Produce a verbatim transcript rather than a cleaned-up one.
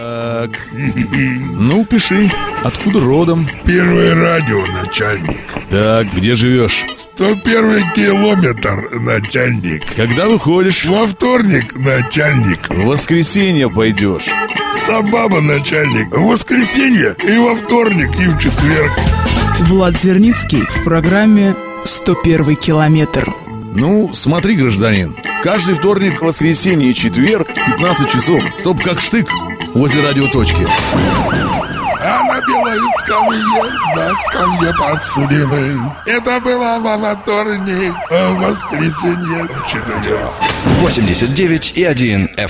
Так, ну пиши, откуда родом? Первое радио, начальник. Так, где живешь? Сто первый километр, начальник. Когда выходишь? Во вторник, начальник. В воскресенье пойдешь. Сабаба, начальник. В воскресенье и во вторник, и в четверг. Влад Зерницкий в программе «сто первый километр». Ну, смотри, гражданин, каждый вторник, воскресенье и четверг в пятнадцать часов, чтоб как штык возле радиоточки. А на белой скамье, на скамье подсудимых. Это было во вторник, а в воскресенье в четверг. восемьдесят девять и один эф